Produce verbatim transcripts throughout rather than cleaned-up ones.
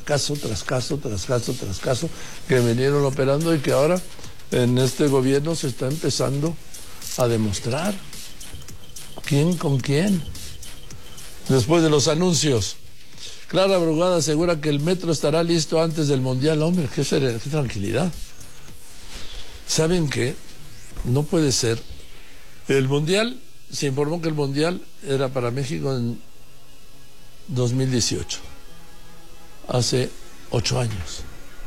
caso tras caso, tras caso, tras caso, que vinieron operando y que ahora en este gobierno se está empezando a demostrar quién con quién. Después de los anuncios, Clara Brugada asegura que el metro estará listo antes del Mundial. Hombre, qué, ser, qué tranquilidad. ¿Saben qué? No puede ser. El Mundial, se informó que el Mundial era para México en dos mil dieciocho, hace ocho años.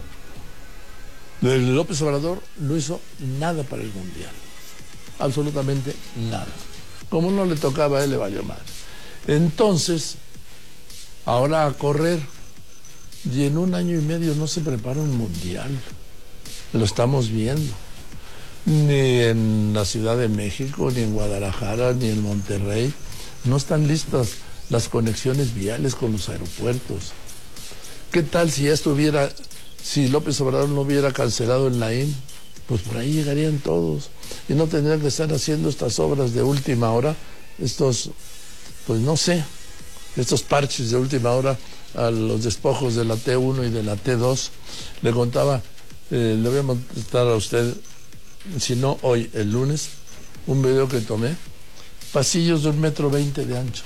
López Obrador no hizo nada para el Mundial, absolutamente nada. Como no le tocaba a él, le valió mal. Entonces, ahora a correr, y en un año y medio no se prepara un Mundial. Lo estamos viendo. Ni en la Ciudad de México, ni en Guadalajara, ni en Monterrey. No están listas las conexiones viales con los aeropuertos. ¿Qué tal si ya estuviera, si López Obrador no hubiera cancelado el Naim? Pues por ahí llegarían todos. Y no tendrían que estar haciendo estas obras de última hora, estos, pues no sé, estos parches de última hora a los despojos de la T uno y de la T dos. Le contaba, eh, le voy a mostrar a usted, si no hoy, el lunes, un video que tomé, pasillos de un metro veinte de ancho.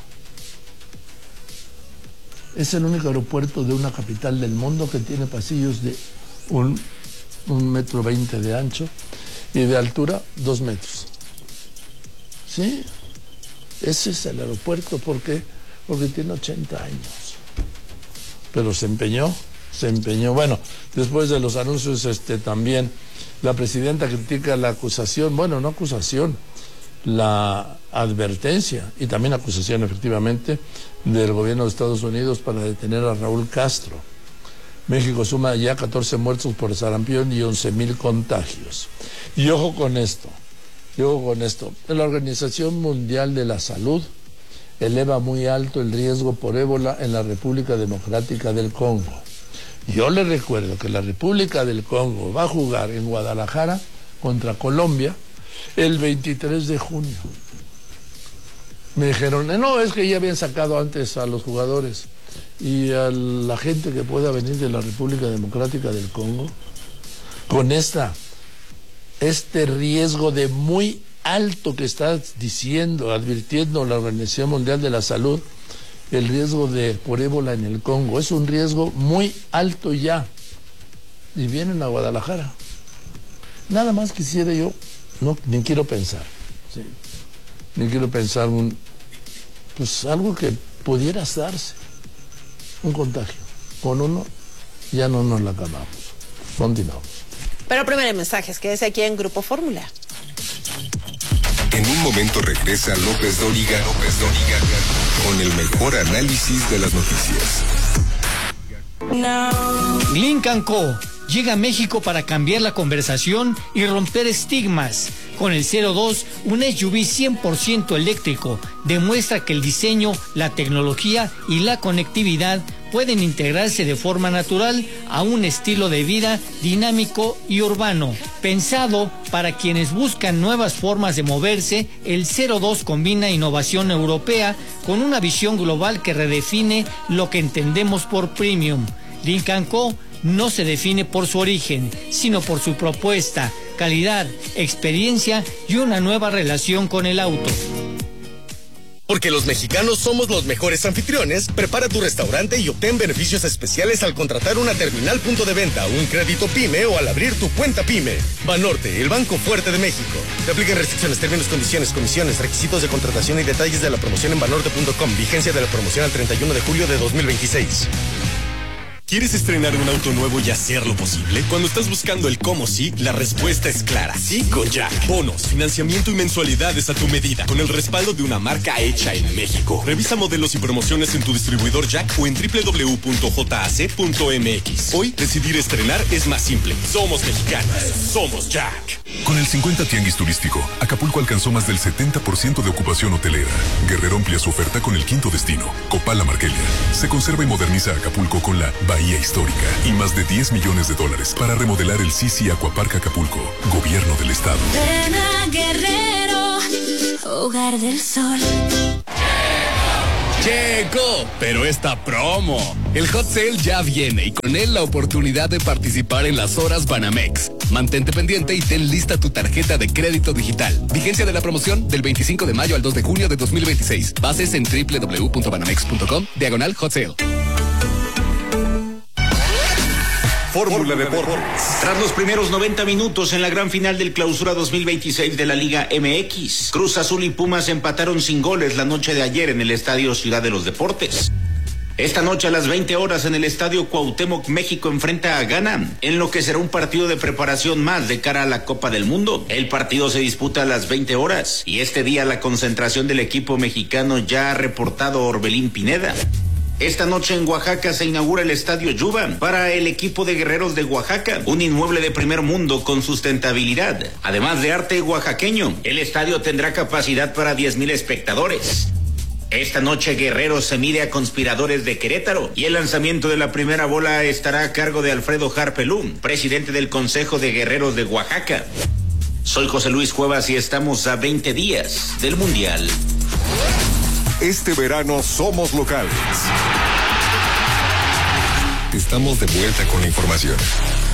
Es el único aeropuerto de una capital del mundo que tiene pasillos de un, un metro veinte de ancho y de altura dos metros. ¿Sí? Ese es el aeropuerto. ¿Por qué? Porque tiene ochenta años. Pero se empeñó, se empeñó. Bueno, después de los anuncios, este también la presidenta critica la acusación, bueno, no acusación, la advertencia y también acusación efectivamente del gobierno de Estados Unidos para detener a Raúl Castro. México suma ya catorce muertos por sarampión y once mil contagios. Y ojo con esto, y ojo con esto, la Organización Mundial de la Salud eleva muy alto el riesgo por ébola en la República Democrática del Congo. Yo les recuerdo que la República del Congo va a jugar en Guadalajara contra Colombia el veintitrés de junio. Me dijeron, no, es que ya habían sacado antes a los jugadores y a la gente que pueda venir de la República Democrática del Congo, con esta, este riesgo de muy alto que está diciendo, advirtiendo la Organización Mundial de la Salud, el riesgo de por ébola en el Congo, es un riesgo muy alto ya, y vienen a Guadalajara. Nada más quisiera yo, no, ni quiero pensar, ¿sí? Ni quiero pensar un, pues algo que pudiera darse, un contagio. Con uno ya no nos la acabamos. Continuamos. Pero primero hay mensajes, quédese aquí en Grupo Fórmula. En un momento regresa López Dóriga, López Dóriga, con el mejor análisis de las noticias. Lynk and Co llega a México para cambiar la conversación y romper estigmas. Con el cero dos, un S U V cien por ciento eléctrico, demuestra que el diseño, la tecnología y la conectividad pueden integrarse de forma natural a un estilo de vida dinámico y urbano. Pensado para quienes buscan nuevas formas de moverse, el cero dos combina innovación europea con una visión global que redefine lo que entendemos por premium. Lynk and Co no se define por su origen, sino por su propuesta, calidad, experiencia y una nueva relación con el auto. Porque los mexicanos somos los mejores anfitriones, prepara tu restaurante y obtén beneficios especiales al contratar una terminal punto de venta, un crédito PYME o al abrir tu cuenta PYME. Banorte, el banco fuerte de México. Te aplican restricciones, términos, condiciones, comisiones, requisitos de contratación y detalles de la promoción en banorte punto com. Vigencia de la promoción al treinta y uno de julio de dos mil veintiséis. ¿Quieres estrenar un auto nuevo y hacerlo posible? Cuando estás buscando el cómo sí, la respuesta es clara. Sí con Jack. Bonos, financiamiento y mensualidades a tu medida, con el respaldo de una marca hecha en México. Revisa modelos y promociones en tu distribuidor Jack o en doble u doble u doble u punto j a c punto m x. Hoy, decidir estrenar es más simple. Somos mexicanos. Somos Jack. Con el cincuenta Tianguis Turístico, Acapulco alcanzó más del setenta por ciento de ocupación hotelera. Guerrero amplía su oferta con el quinto destino, Copala Marquelia. Se conserva y moderniza Acapulco con la Bahía Histórica y más de diez millones de dólares para remodelar el Sisi Aquapark Acapulco. Gobierno del Estado. Ven a Guerrero, hogar del sol. Checo, pero esta promo. El Hot Sale ya viene y con él la oportunidad de participar en las horas Banamex. Mantente pendiente y ten lista tu tarjeta de crédito digital. Vigencia de la promoción del veinticinco de mayo al dos de junio de dos mil veintiséis. Bases en doble u doble u doble u punto banamex punto com, diagonal Hot Sale. Fórmula Deportes. Tras los primeros noventa minutos en la gran final del Clausura dos mil veintiséis de la Liga M X, Cruz Azul y Pumas empataron sin goles la noche de ayer en el Estadio Ciudad de los Deportes. Esta noche a las veinte horas en el Estadio Cuauhtémoc, México enfrenta a Ghana, en lo que será un partido de preparación más de cara a la Copa del Mundo. El partido se disputa a las veinte horas y este día la concentración del equipo mexicano ya ha reportado Orbelín Pineda. Esta noche en Oaxaca se inaugura el Estadio Yuba para el equipo de Guerreros de Oaxaca, un inmueble de primer mundo con sustentabilidad. Además de arte oaxaqueño, el estadio tendrá capacidad para diez mil espectadores. Esta noche Guerreros se mide a Conspiradores de Querétaro y el lanzamiento de la primera bola estará a cargo de Alfredo Harpelú, presidente del Consejo de Guerreros de Oaxaca. Soy José Luis Cuevas y estamos a veinte días del Mundial. Este verano somos locales. Estamos de vuelta con la información.